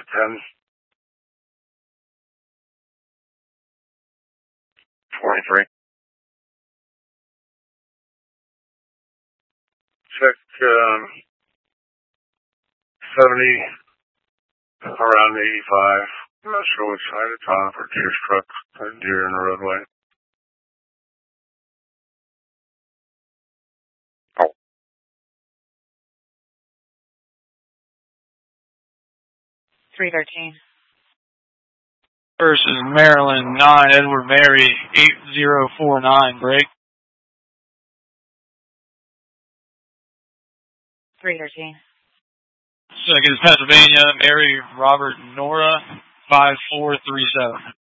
10. 23. Check 70 around 85. I'm not sure which side it's on for deer struck deer in the roadway. Oh. .313. Versus Maryland 9, Edward Mary 8049, break. .313. Second is Pennsylvania, Mary Robert Nora 5437.